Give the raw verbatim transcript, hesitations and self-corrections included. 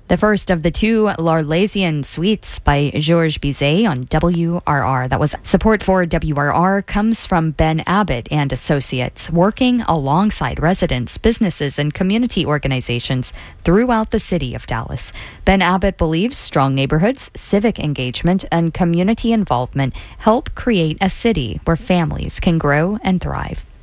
The first of the two L'Arlésienne suites by Georges Bizet on W R R. That was support for W R R comes from Ben Abbott and Associates, working alongside residents, businesses, and community organizations throughout the city of Dallas. Ben Abbott believes strong neighborhoods, civic engagement, and community involvement help create a city where families can grow and thrive.